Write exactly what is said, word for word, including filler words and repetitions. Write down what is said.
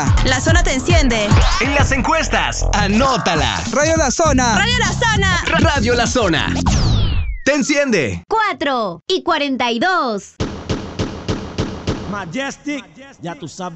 La zona te enciende. En las encuestas, anótala. Radio La Zona. Radio La Zona. Radio La Zona. Te enciende. cuatro y cuarenta y dos. Majestic, ya tú sabes.